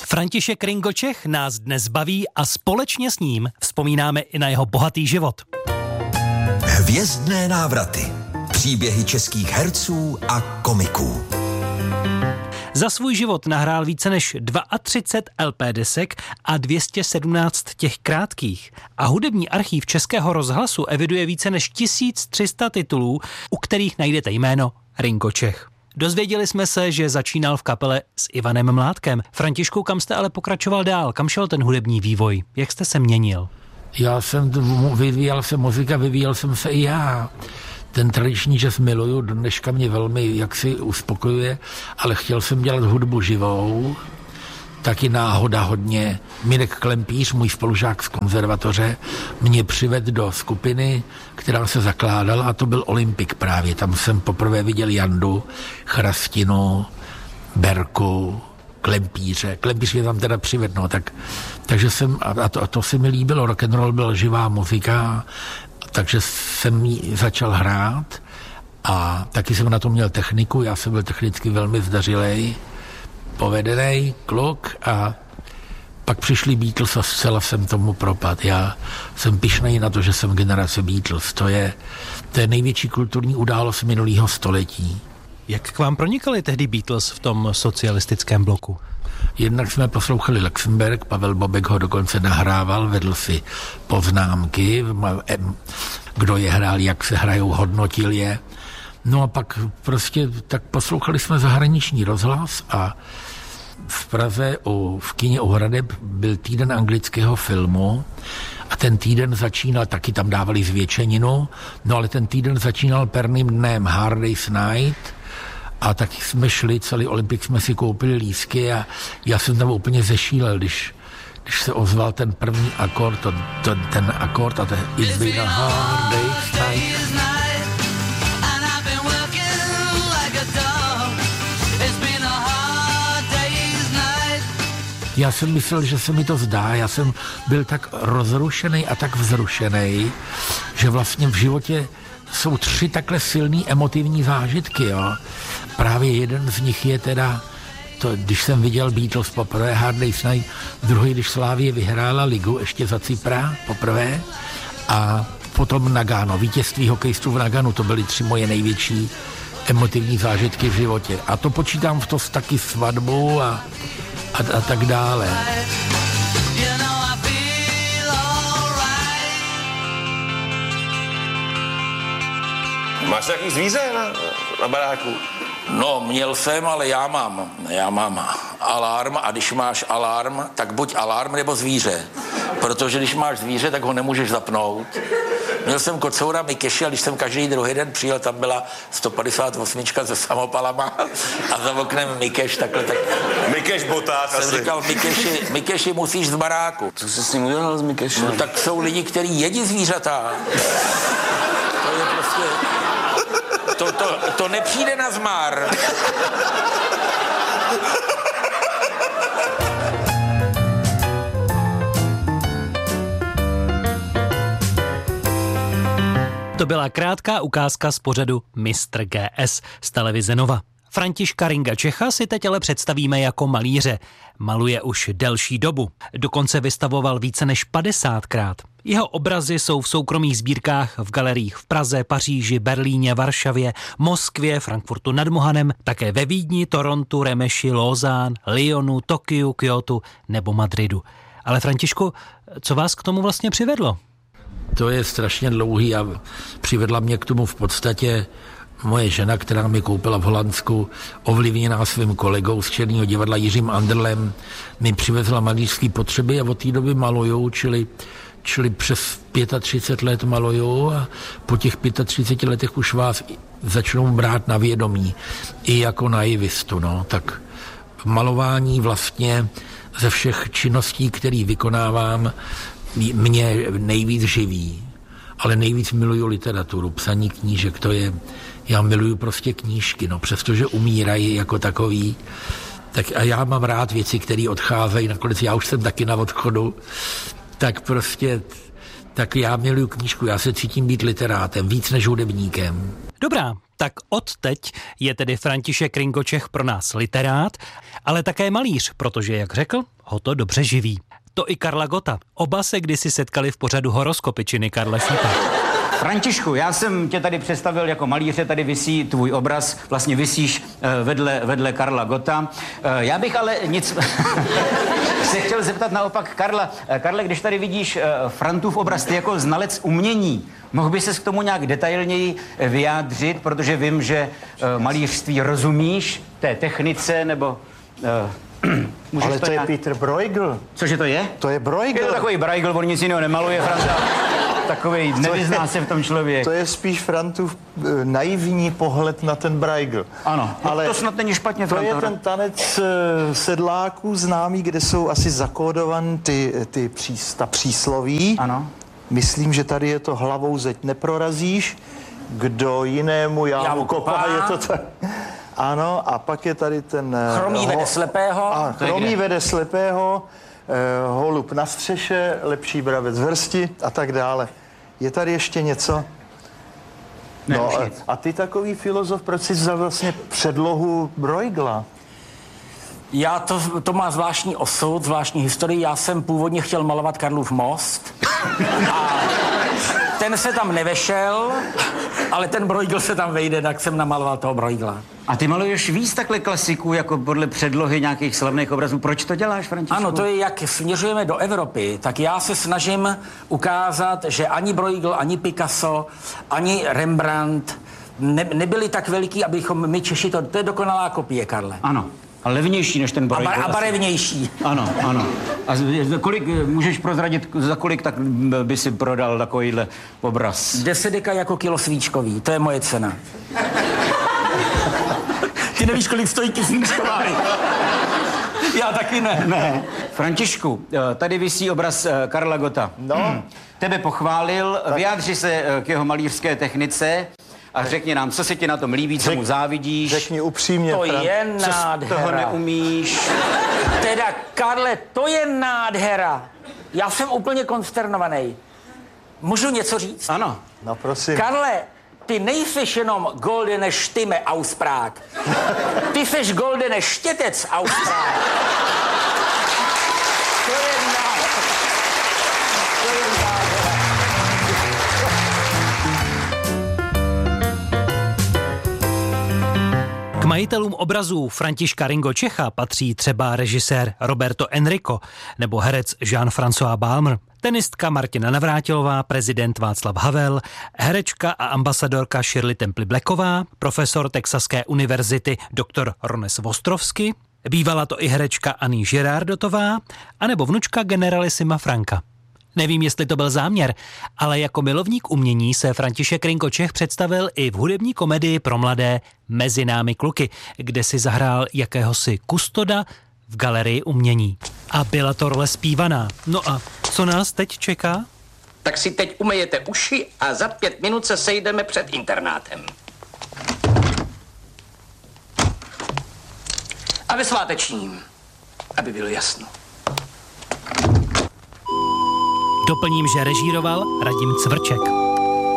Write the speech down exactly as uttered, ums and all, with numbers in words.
František Ringo Čech nás dnes baví a společně s ním vzpomínáme i na jeho bohatý život. Hvězdné návraty. Příběhy českých herců a komiků. Za svůj život nahrál více než třicet dva el pé desek a dvě stě sedmnáct těch krátkých. A hudební archív Českého rozhlasu eviduje více než tisíc tři sta titulů, u kterých najdete jméno Ringo Čech. Dozvěděli jsme se, že začínal v kapele s Ivanem Mládkem. Františku, kam jste ale pokračoval dál? Kam šel ten hudební vývoj? Jak jste se měnil? Já jsem vyvíjel se muzika, vyvíjel jsem se i já. Ten tradiční jazz miluju, dneška mě velmi jaksi uspokojuje, ale chtěl jsem dělat hudbu živou, taky náhoda hodně. Mirek Klempíř, můj spolužák z konzervatoře, mě přivedl do skupiny, která se zakládala, a to byl Olympik právě. Tam jsem poprvé viděl Jandu, Chrastinu, Berku, Klempíře. Klempíř mě tam teda přivedl, no, tak, takže jsem, a to, a to se mi líbilo, rock'n'roll byla živá muzika, takže jsem ji začal hrát a taky jsem na to měl techniku, já jsem byl technicky velmi zdařilej, povedenej kluk a pak přišli Beatles a zcela jsem tomu propad. Já jsem pyšnej na to, že jsem generace Beatles. To je, to je největší kulturní událost minulého století. Jak k vám pronikali tehdy Beatles v tom socialistickém bloku? Jednak jsme poslouchali Luxemburg, Pavel Bobek ho dokonce nahrával, vedl si poznámky, kdo je hrál, jak se hrajou, hodnotil je. No a pak prostě tak poslouchali jsme zahraniční rozhlas a v Praze u, v kině u Hradeb byl týden anglického filmu a ten týden začínal, taky tam dávali zvětšeninu, no ale ten týden začínal perným dnem Hard Day's Night a taky jsme šli, celý Olympik jsme si koupili lístky a já jsem tam úplně zešílel, když, když se ozval ten první akord, to, to, ten akord a to It's been a hard day's night. Já jsem myslel, že se mi to zdá, já jsem byl tak rozrušený a tak vzrušený, že vlastně v životě jsou tři takhle silný emotivní zážitky, jo. Právě jeden z nich je teda, to, když jsem viděl Beatles poprvé, Hard Day's Night, druhý, když Slavie vyhrála ligu ještě za Cypra poprvé a potom Nagano, vítězství hokejistů v Naganu, to byly tři moje největší emotivní zážitky v životě. A to počítám v to taky svatbu a A, a tak dále. Máš nějaký zvíře na, na baráku? No, měl jsem, ale já mám. Já mám alarm a když máš alarm, tak buď alarm nebo zvíře. Protože když máš zvíře, tak ho nemůžeš zapnout. Měl jsem kocoura Mikeši a když jsem každý druhý den přijel, tam byla sto padesát osm se samopalama a za oknem Mikeš takhle tak... Mikeš boták jsem asi. říkal, Mikeši, Mikeši musíš z baráku. Co jsi s ním udělal s Mikešem? No tak jsou lidi, kteří jedí zvířata. To je prostě... To, to, to nepřijde na zmar. To byla krátká ukázka z pořadu mistr G S z televize Nova. Františka Ringa Čecha si teď ale představíme jako malíře. Maluje už delší dobu. Dokonce vystavoval více než padesátkrát. Jeho obrazy jsou v soukromých sbírkách v galeriích v Praze, Paříži, Berlíně, Varšavě, Moskvě, Frankfurtu nad Mohanem, také ve Vídni, Torontu, Remeši, Lausanne, Lyonu, Tokiu, Kyotu nebo Madridu. Ale Františku, co vás k tomu vlastně přivedlo? To je strašně dlouhý a přivedla mě k tomu v podstatě moje žena, která mi koupila v Holandsku, ovlivněná svým kolegou z Černého divadla Jiřím Anderlem, mi přivezla malířský potřeby a od té doby maluju, čili, čili přes třicet pět let maluju a po těch třiceti pěti letech už vás začnou brát na vědomí i jako naivistu, no, tak malování vlastně ze všech činností, které vykonávám, mě nejvíc živí, ale nejvíc miluju literaturu, psaní knížek, to je, já miluju prostě knížky, no, přestože umírají jako takový, tak a já mám rád věci, které odcházejí, nakonec já už jsem taky na odchodu, tak prostě, tak já miluju knížku, já se cítím být literátem, víc než hudebníkem. Dobrá, Tak odteď je tedy František Ringočech pro nás literát, ale také malíř, protože, jak řekl, ho to dobře živí. To i Karla Gotta. Oba se kdysi setkali v pořadu Horoskopy činy Karla Šípa. Františku, já jsem tě tady představil jako malíře, tady visí tvůj obraz, vlastně visíš vedle, vedle Karla Gotta. Já bych ale nic... se chtěl zeptat naopak Karla. Karle, když tady vidíš Frantův obraz, ty jako znalec umění, mohl by ses k tomu nějak detailněji vyjádřit, protože vím, že malířství rozumíš, té technice, nebo... Můžeš ale to, to nějak... je Peter Bruegel. Cože to je? To je Bruegel. Je to takový Bruegel, on nic jiného nemaluje, Franta. Takovej, nevyzná se v tom člověk. To je spíš Frantův uh, naivní pohled na ten Bruegel. Ano, ale to snad není špatně, to Franta. je ten tanec uh, sedláků známý, kde jsou asi zakódovaný ty, ty přís, ta přísloví. Ano. Myslím, že tady je to hlavou zeď neprorazíš, kdo jinému jámu kopá, je to tak. Ano, a pak je tady ten... Chromý vede slepého. A chromý vede slepého, eh, holub na střeše, lepší bravec v hrsti a tak dále. Je tady ještě něco? Ne, no, a, a ty takový filozof, proč jsi za vlastně předlohu Bruegela? Já to, to má zvláštní osud, zvláštní historii. Já jsem původně chtěl malovat Karlův most. A ten se tam nevešel, ale ten Bruegel se tam vejde, tak jsem namaloval toho Bruegela. A ty maluješ víc takhle klasiků, jako podle předlohy nějakých slavných obrazů. Proč to děláš, Františku? Ano, to je, jak směřujeme do Evropy, tak já se snažím ukázat, že ani Bruegel, ani Picasso, ani Rembrandt ne, nebyli tak veliký, abychom my Češi, to, to je dokonalá kopie, Karle. Ano. A levnější než ten Bruegel. A, bar, a barevnější. Ano, ano. A za kolik, můžeš prozradit, za kolik tak by si prodal takovýhle obraz? Deset deka jako kilo svíčkový, to je moje cena. Ty nevíš, kolik stojí svíčková. Já taky ne. Ne. Františku, tady visí obraz Karla Gotta. No. Tebe pochválil, tak. Vyjádři se k jeho malířské technice a řekni nám, co se ti na tom líbí, co mu závidíš. Řekni upřímně. To Fran... je nádhera. Co toho neumíš? Teda, Karle, to je nádhera. Já jsem úplně konsternovaný. Můžu něco říct? Ano. No prosím. Karle, ty nejseš jenom goldene Stimme aus Prag. Ty seš goldene štětec aus Prag. To je nádhera. To je nádhera. K majitelům obrazů Františka Ringočecha patří třeba režisér Roberto Enrico nebo herec Jean-François Balmer, tenistka Martina Navrátilová, prezident Václav Havel, herečka a ambasadorka Shirley Temple Blacková, profesor Texaské univerzity doktor Rones Vostrovsky, bývala to i herečka Annie Girardotová, anebo vnučka generalisima Franka. Nevím, jestli to byl záměr, ale jako milovník umění se František Ringočech představil i v hudební komedii pro mladé Mezi námi kluky, kde si zahrál jakéhosi kustoda v galerii umění. A byla to role zpívaná. No a co nás teď čeká? Tak si teď umejete uši a za pět minut se sejdeme před internátem. A ve svátečním, aby bylo jasno. Doplním, že režíroval Radim Cvrček.